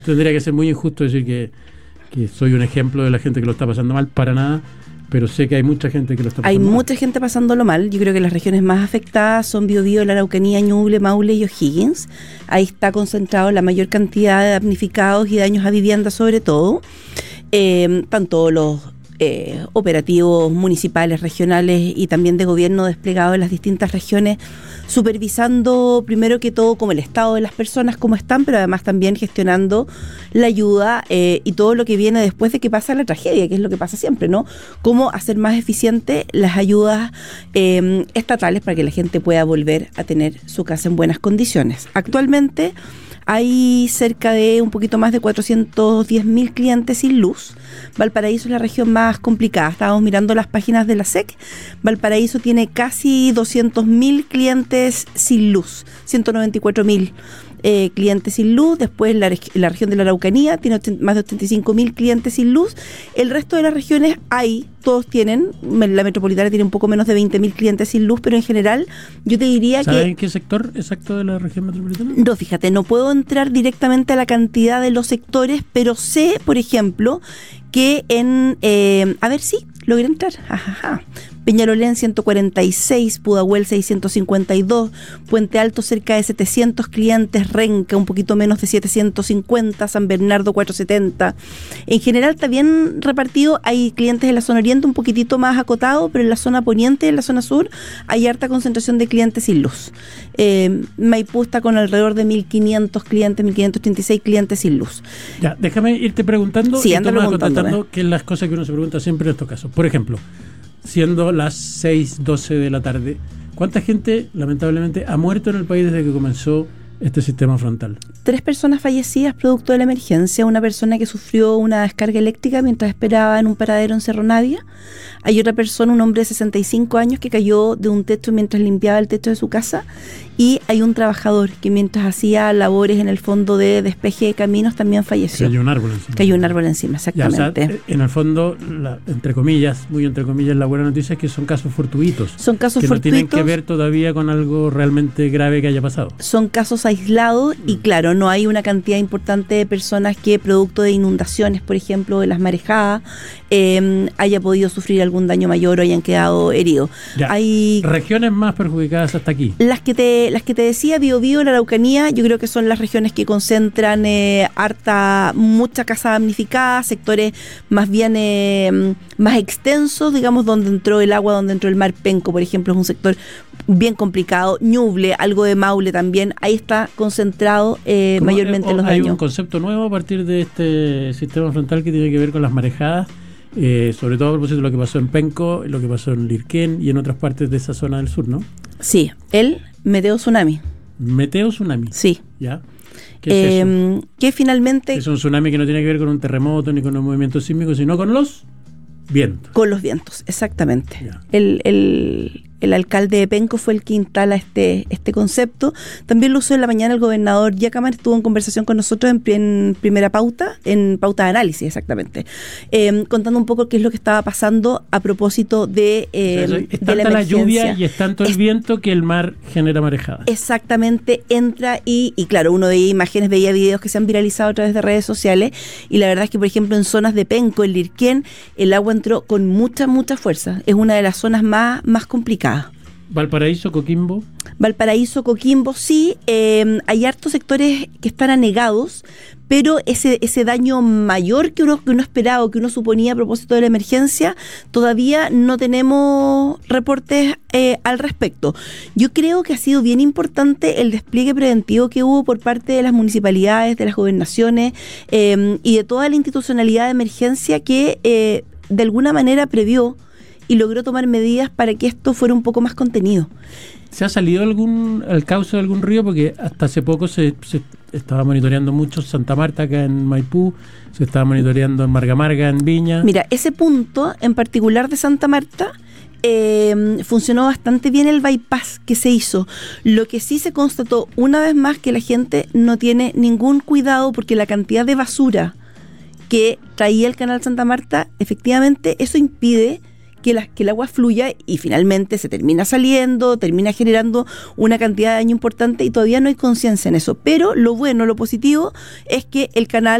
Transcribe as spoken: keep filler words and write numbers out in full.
Tendría que ser muy injusto decir que, que soy un ejemplo de la gente que lo está pasando mal, para nada, pero sé que hay mucha gente que lo está pasando Hay mal. mucha gente pasándolo mal. Yo creo que las regiones más afectadas son Biobío, la Araucanía, Ñuble, Maule y O'Higgins. Ahí está concentrado la mayor cantidad de damnificados y daños a vivienda sobre todo. Eh, tanto los eh, operativos municipales, regionales y también de gobierno desplegados en las distintas regiones, supervisando primero que todo como el estado de las personas, cómo están, pero además también gestionando la ayuda eh, y todo lo que viene después de que pasa la tragedia, que es lo que pasa siempre, ¿no? Cómo hacer más eficiente las ayudas eh, estatales para que la gente pueda volver a tener su casa en buenas condiciones. Actualmente hay cerca de un poquito más de cuatrocientos diez mil clientes sin luz. Valparaíso es la región más complicada. Estábamos mirando las páginas de la S E C. Valparaíso tiene casi doscientos mil clientes sin luz, ciento noventa y cuatro mil eh, clientes sin luz. Después la, la región de la Araucanía tiene más de ochenta y cinco mil clientes sin luz. El resto de las regiones hay, todos tienen, la metropolitana tiene un poco menos de veinte mil clientes sin luz, pero en general yo te diría ¿Sabes que... en qué sector exacto de la región metropolitana? No, fíjate, no puedo entrar directamente a la cantidad de los sectores, pero sé, por ejemplo, que en... Eh, a ver, sí, logré entrar. Ajaja. Peñalolén ciento cuarenta y seis, Pudahuel seiscientos cincuenta y dos, Puente Alto cerca de setecientos clientes, Renca un poquito menos de setecientos cincuenta, San Bernardo cuatrocientos setenta. En general está bien repartido, hay clientes en la zona oriente un poquitito más acotado, pero en la zona poniente y en la zona sur hay harta concentración de clientes sin luz. Eh, Maipú está con alrededor de mil quinientos clientes, mil quinientos treinta y seis clientes sin luz. Ya, déjame irte preguntando sí, y tú me vas contestando, contándome. que es las cosas que uno se pregunta siempre en estos casos. Por ejemplo, siendo las seis doce de la tarde, ¿cuánta gente lamentablemente ha muerto en el país desde que comenzó este sistema frontal? Tres personas fallecidas producto de la emergencia, una persona que sufrió una descarga eléctrica mientras esperaba en un paradero en Cerro Navia. Hay otra persona, un hombre de sesenta y cinco años, que cayó de un techo mientras limpiaba el techo de su casa. Y hay un trabajador que mientras hacía labores en el fondo de despeje de caminos también falleció. Cayó un árbol encima. Cayó un árbol encima, exactamente. Ya, o sea, en el fondo, la, entre comillas, muy entre comillas, la buena noticia es que son casos fortuitos. Son casos que fortuitos. no tienen que ver todavía con algo realmente grave que haya pasado. Son casos aislados y claro, no hay una cantidad importante de personas que producto de inundaciones, por ejemplo, de las marejadas, eh, haya podido sufrir algún daño mayor o hayan quedado heridos. Ya. Hay regiones más perjudicadas hasta aquí. Las que te las que te decía, Biobío, la Araucanía, yo creo que son las regiones que concentran eh, harta, mucha casa damnificada, sectores más bien eh, más extensos, digamos, donde entró el agua, donde entró el mar Penco, por ejemplo, es un sector bien complicado. Ñuble, algo de Maule también, ahí está concentrado eh, mayormente eh, los hay daños. Hay un concepto nuevo a partir de este sistema frontal que tiene que ver con las marejadas, eh, sobre todo a propósito de lo que pasó en Penco, lo que pasó en Lirquén y en otras partes de esa zona del sur, ¿no? Sí, el Meteo Tsunami. Meteo Tsunami. Sí. ¿Ya? ¿Qué es eh, eso? Que finalmente... Es un tsunami que no tiene que ver con un terremoto ni con un movimiento sísmico, sino con los vientos. Con los vientos, exactamente. Ya. El, el, el alcalde de Penco fue el que instala este, este concepto. También lo usó en la mañana el gobernador Yacamar, estuvo en conversación con nosotros en, en primera pauta, en pauta de análisis exactamente, eh, contando un poco qué es lo que estaba pasando a propósito de, eh, o sea, es de tanta la la emergencia. lluvia y es tanto el es, viento que el mar genera marejada. Exactamente, entra y, y claro, uno veía imágenes, veía videos que se han viralizado a través de redes sociales y la verdad es que, por ejemplo, en zonas de Penco, en Lirquén, el agua entró con mucha, mucha fuerza. Es una de las zonas más, más complicadas. Valparaíso, Coquimbo. Valparaíso, Coquimbo, sí, eh, hay hartos sectores que están anegados, pero ese ese daño mayor que uno, que uno esperaba o que uno suponía a propósito de la emergencia, todavía no tenemos reportes eh, al respecto. Yo creo que ha sido bien importante el despliegue preventivo que hubo por parte de las municipalidades, de las gobernaciones eh, y de toda la institucionalidad de emergencia que eh, de alguna manera previó y logró tomar medidas para que esto fuera un poco más contenido. ¿Se ha salido algún al cauce de algún río? Porque hasta hace poco se, se estaba monitoreando mucho Santa Marta acá en Maipú, se estaba monitoreando en Marga Marga, en Viña. Mira, ese punto en particular de Santa Marta eh, funcionó bastante bien el bypass que se hizo. Lo que sí se constató una vez más que la gente no tiene ningún cuidado porque la cantidad de basura que traía el canal Santa Marta, efectivamente eso impide que, la, que el agua fluya y finalmente se termina saliendo, termina generando una cantidad de daño importante y todavía no hay conciencia en eso. Pero lo bueno, lo positivo es que el canal